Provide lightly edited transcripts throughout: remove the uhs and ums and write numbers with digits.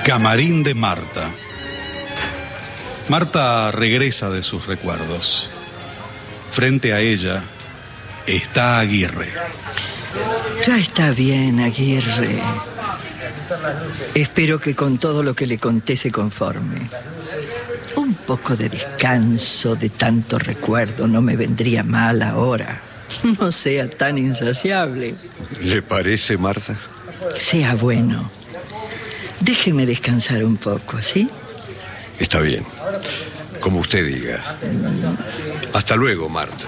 Camarín de Marta. Marta regresa de sus recuerdos. Frente a ella está Aguirre. Ya está bien, Aguirre. Espero que con todo lo que le conté se conforme. Un poco de descanso de tanto recuerdo no me vendría mal ahora. No sea tan insaciable. ¿Le parece, Marta? Sea bueno. Déjeme descansar un poco, ¿sí? Está bien. Como usted diga. Hasta luego, Marta.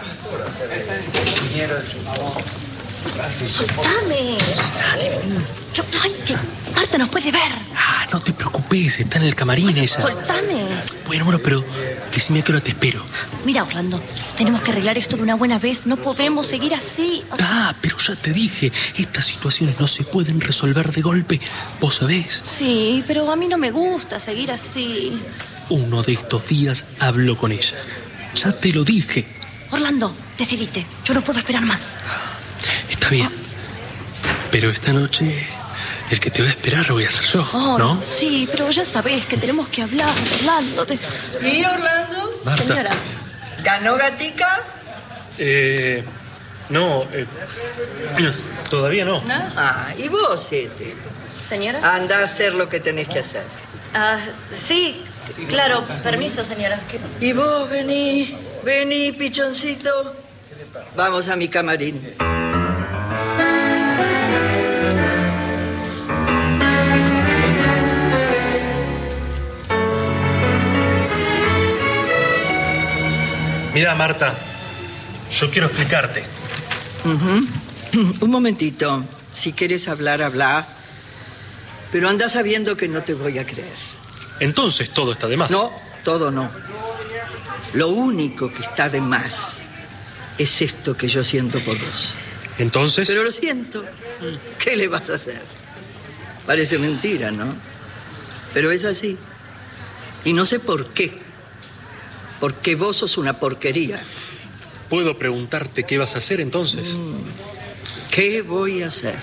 ¡Soltame! ¡Ay, que Marta nos puede ver! Ah, no te preocupes, está en el camarín ella. ¡Soltame! Bueno, pero decime a qué hora te espero. Mira, Orlando, tenemos que arreglar esto de una buena vez. No podemos seguir así. Ah, pero ya te dije, estas situaciones no se pueden resolver de golpe. ¿Vos sabés? Sí, pero a mí no me gusta seguir así. Uno de estos días hablo con ella. Ya te lo dije. Orlando, decidite. Yo no puedo esperar más. Está bien. Pero esta noche el que te va a esperar voy a ser yo, ¿no? Sí, pero ya sabés que tenemos que hablar, Orlando. ¿Y Orlando? Marta. Señora. ¿Ganó Gatica? No, todavía no. Ah, ¿y vos, Ethel? ¿Señora? Anda a hacer lo que tenés que hacer. Sí, claro. Permiso, señora. Y vos, vení, pichoncito. Vamos a mi camarín. Mira, Marta, yo quiero explicarte. Un momentito. Si quieres hablar, habla. Pero anda sabiendo que no te voy a creer. Entonces todo está de más. No, todo no. Lo único que está de más es esto que yo siento por vos. Entonces... Pero lo siento. ¿Qué le vas a hacer? Parece mentira, ¿no? Pero es así. Y no sé por qué. Porque vos sos una porquería. ¿Puedo preguntarte qué vas a hacer entonces? ¿Qué voy a hacer?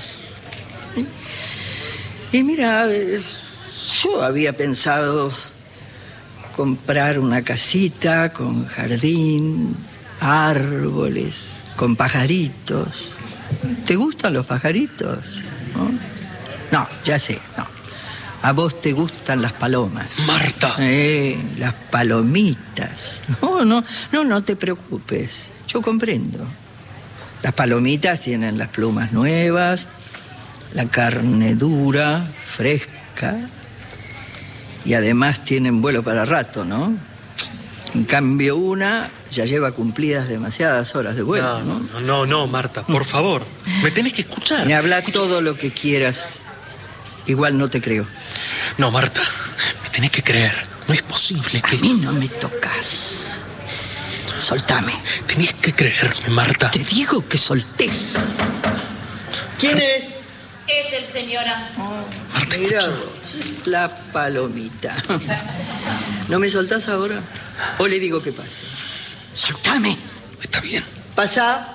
Y mira, yo había pensado comprar una casita con jardín, árboles, con pajaritos. ¿Te gustan los pajaritos? No, ya sé, no. A vos te gustan las palomas. Marta. Las palomitas. No te preocupes. Yo comprendo. Las palomitas tienen las plumas nuevas, la carne dura, fresca, y además tienen vuelo para rato, ¿no? En cambio, una ya lleva cumplidas demasiadas horas de vuelo, ¿no? No, Marta, por favor. Me tenés que escuchar. Me habla todo lo que quieras. Igual no te creo. No, Marta, me tenés que creer. No es posible que... A mí no me tocas. Soltame. Tenés que creerme, Marta. Te digo que soltés. ¿Quién es? Ethel, señora. Marta, Mira escucha. vos, la palomita. ¿No me soltás ahora? ¿O le digo que pase? Soltame. Está bien. Pasa.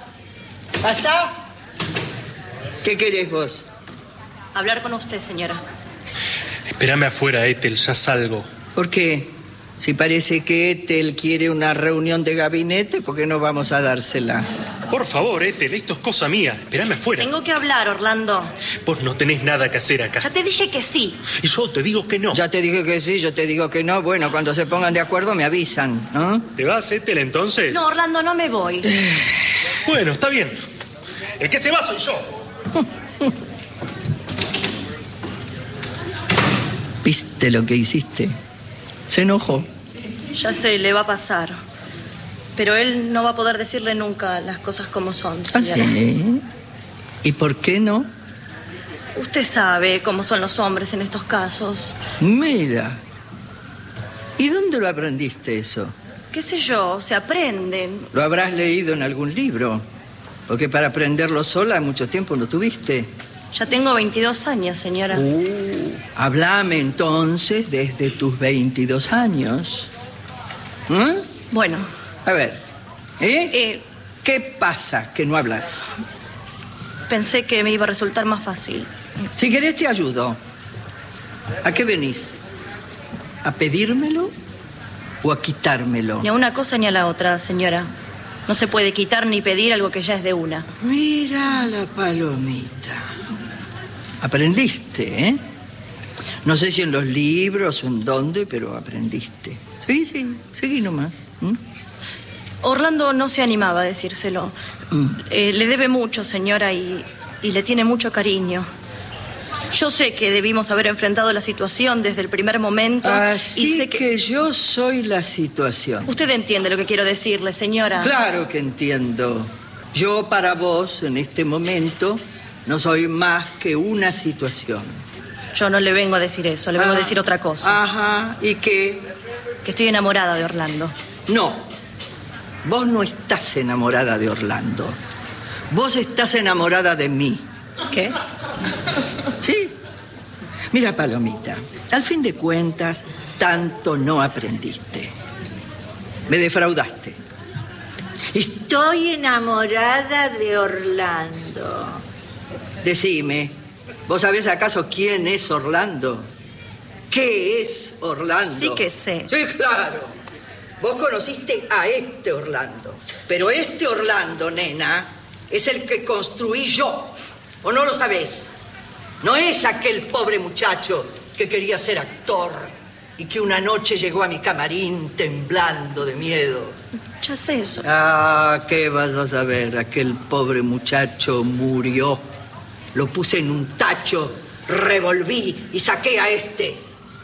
¿Qué querés vos? Hablar con usted, señora. Espérame afuera, Ethel, ya salgo. ¿Por qué? Si parece que Ethel quiere una reunión de gabinete, ¿por qué no vamos a dársela? Por favor, Ethel, esto es cosa mía. Espérame afuera. Tengo que hablar, Orlando. Vos no tenés nada que hacer acá. Ya te dije que sí. Y yo te digo que no. Ya te dije que sí, yo te digo que no. Bueno, cuando se pongan de acuerdo me avisan, ¿no? ¿Te vas, Ethel, entonces? No, Orlando, no me voy. Bueno, está bien. El que se va soy yo. ¿Viste lo que hiciste? Se enojó. Ya sé, le va a pasar. Pero él no va a poder decirle nunca las cosas como son, ¿Ah, señora. sí? ¿Y por qué no? Usted sabe cómo son los hombres en estos casos. Mira. ¿Y dónde lo aprendiste eso? ¿Qué sé yo? Se aprenden. Lo habrás leído en algún libro. Porque para aprenderlo sola mucho tiempo no tuviste. Ya tengo 22 años, señora. Háblame entonces desde tus 22 años. Bueno. A ver. ¿Qué pasa que no hablas? Pensé que me iba a resultar más fácil. Si querés te ayudo. ¿A qué venís? ¿A pedírmelo o a quitármelo? Ni a una cosa ni a la otra, señora. No se puede quitar ni pedir algo que ya es de una. Mira la palomita. Aprendiste, ¿eh? No sé si en los libros o en dónde, pero aprendiste. Sí, seguí nomás. Orlando no se animaba a decírselo. Le debe mucho, señora, y le tiene mucho cariño. Yo sé que debimos haber enfrentado la situación desde el primer momento. Así y sé que yo soy la situación. Usted entiende lo que quiero decirle, señora. Claro que entiendo. Yo para vos, en este momento, no soy más que una situación. Yo no le vengo a decir eso, le vengo a decir otra cosa. Ajá, ¿y qué? Que estoy enamorada de Orlando. No, vos no estás enamorada de Orlando. Vos estás enamorada de mí. ¿Qué? Sí. Mira, palomita, al fin de cuentas, tanto no aprendiste. Me defraudaste. Estoy enamorada de Orlando. Decime, ¿vos sabés acaso quién es Orlando? ¿Qué es Orlando? Sí que sé. Sí, claro. Vos conociste a este Orlando. Pero este Orlando, nena, es el que construí yo. ¿O no lo sabés? No es aquel pobre muchacho que quería ser actor y que una noche llegó a mi camarín temblando de miedo. Ya sé eso. Ah, ¿qué vas a saber? Aquel pobre muchacho murió. Lo puse en un tacho, revolví y saqué a este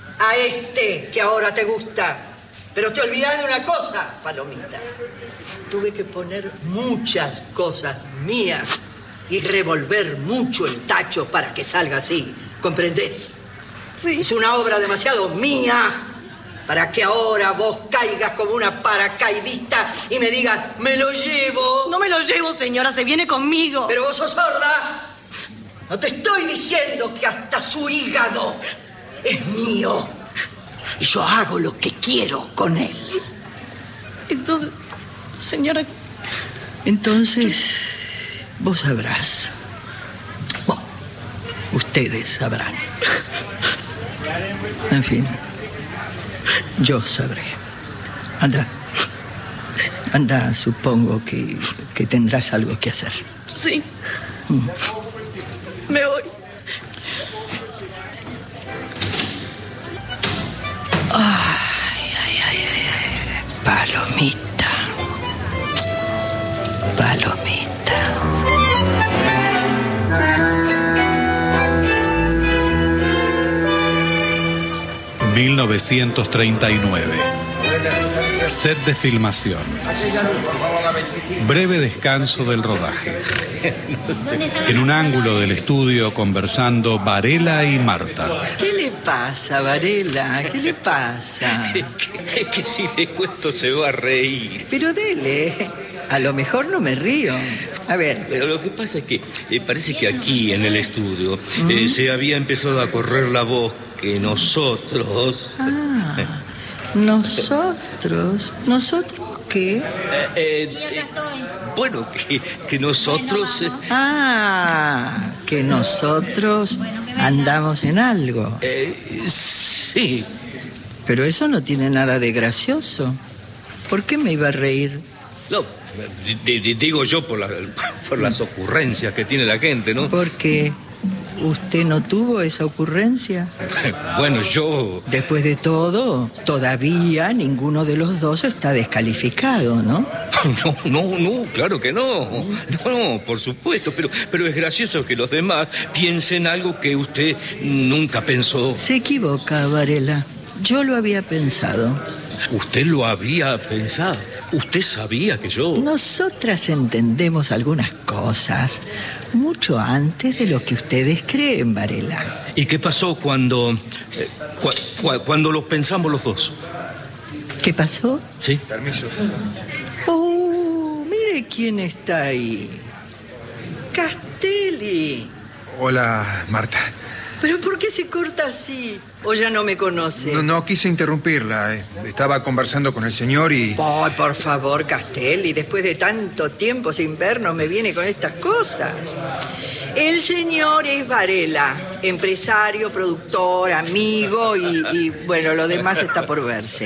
que ahora te gusta. Pero te olvidás de una cosa, palomita. Tuve que poner muchas cosas mías y revolver mucho el tacho para que salga así. ¿Comprendés? Sí. Es una obra demasiado mía para que ahora vos caigas como una paracaidista y me digas, me lo llevo. No me lo llevo, señora, se viene conmigo. Pero vos sos sorda. No te estoy diciendo que hasta su hígado es mío. Y yo hago lo que quiero con él. Entonces, señora... Entonces, vos sabrás. Bueno, ustedes sabrán. En fin, yo sabré. Anda, supongo que tendrás algo que hacer. Sí. Me voy. Palomita. Palomita. ...1939... Set de filmación. Breve descanso del rodaje. En un ángulo del estudio conversando Varela y Marta. ¿Qué le pasa, Varela? ¿Qué le pasa? Es que si le cuento se va a reír. Pero dele. A lo mejor no me río. A ver. Pero lo que pasa es que parece que aquí en el estudio se había empezado a correr la voz que nosotros... ¿Nosotros? ¿Nosotros qué? Bueno, que nosotros... que nosotros andamos en algo. Sí. Pero eso no tiene nada de gracioso. ¿Por qué me iba a reír? No, digo yo por las ocurrencias que tiene la gente, ¿no? Porque usted no tuvo esa ocurrencia. Bueno, yo... Después de todo, todavía ninguno de los dos está descalificado, ¿no? No, claro que no. No, por supuesto, pero es gracioso que los demás piensen algo que usted nunca pensó. Se equivoca, Varela. Yo lo había pensado. ¿Usted lo había pensado? ¿Usted sabía que yo...? Nosotras entendemos algunas cosas mucho antes de lo que ustedes creen, Varela. ¿Y qué pasó cuando los pensamos los dos? ¿Qué pasó? Sí. Permiso. Oh, mire quién está ahí. Castelli. Hola, Marta. ¿Pero por qué se corta así? ¿O ya no me conoce? No quise interrumpirla. Estaba conversando con el señor y... Ay, por favor, Castelli, después de tanto tiempo sin vernos me viene con estas cosas. El señor es Varela empresario, productor, amigo y bueno, lo demás está por verse.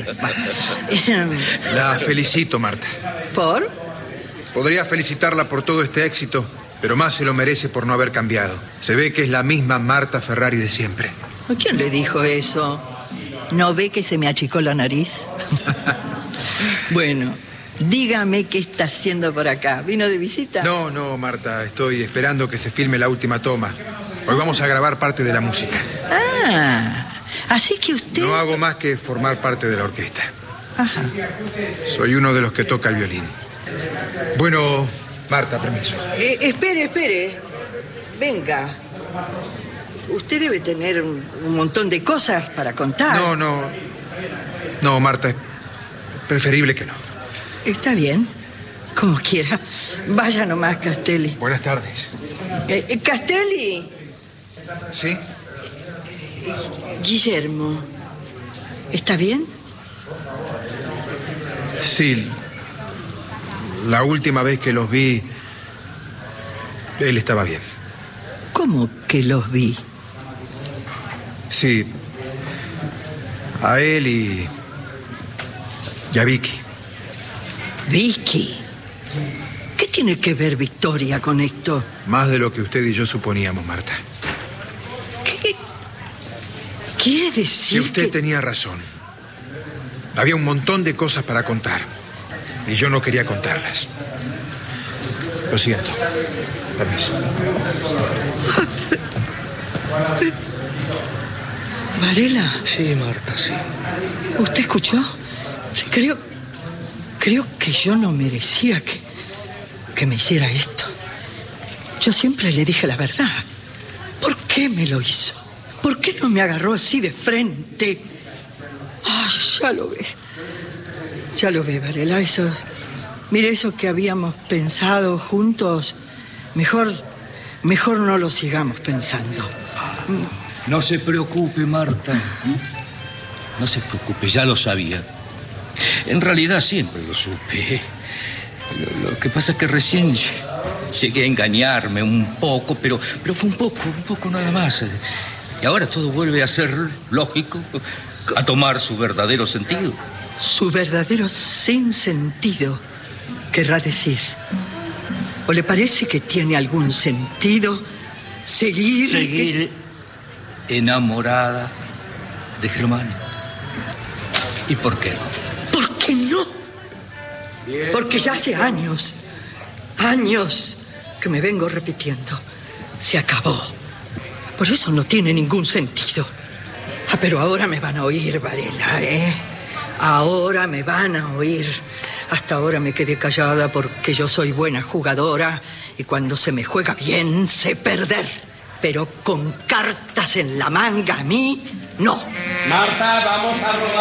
La felicito, Marta. ¿Por? Podría felicitarla por todo este éxito, pero más se lo merece por no haber cambiado. Se ve que es la misma Marta Ferrari de siempre. ¿Quién le dijo eso? ¿No ve que se me achicó la nariz? Bueno, dígame qué está haciendo por acá. ¿Vino de visita? No, Marta. Estoy esperando que se filme la última toma. Hoy vamos a grabar parte de la música. Ah, así que usted... No hago más que formar parte de la orquesta. Ajá. Soy uno de los que toca el violín. Bueno, Marta, permiso. Espere. Venga. Usted debe tener un montón de cosas para contar. No, Marta, es preferible que no. Está bien, como quiera. Vaya nomás, Castelli. Buenas tardes. Castelli. ¿Sí? Guillermo, ¿está bien? Sí. La última vez que los vi, él estaba bien. ¿Cómo que los vi? Sí. A él y a Vicky. ¿Vicky? ¿Qué tiene que ver Victoria con esto? Más de lo que usted y yo suponíamos, Marta. ¿Qué quiere decir que usted tenía razón? Había un montón de cosas para contar y yo no quería contarlas. Lo siento. Permiso. ¿Varela? Sí, Marta, sí. ¿Usted escuchó? Creo que yo no merecía que me hiciera esto. Yo siempre le dije la verdad. ¿Por qué me lo hizo? ¿Por qué no me agarró así de frente? Ay, ya lo ve, Varela. Mire, eso que habíamos pensado juntos, mejor no lo sigamos pensando. No se preocupe, Marta. No se preocupe, ya lo sabía. En realidad siempre lo supe. Lo que pasa es que recién llegué a engañarme un poco, pero fue un poco nada más. Y ahora todo vuelve a ser lógico, a tomar su verdadero sentido. Su verdadero sinsentido, querrá decir. ¿O le parece que tiene algún sentido seguir enamorada de Germán? ¿Y por qué no? ¿Por qué no? Porque ya hace años que me vengo repitiendo. Se acabó. Por eso no tiene ningún sentido. Pero ahora me van a oír, Varela, ¿eh? Ahora me van a oír. Hasta ahora me quedé callada porque yo soy buena jugadora y cuando se me juega bien sé perder. Pero con cartas en la manga a mí, no. Marta, vamos a rodar.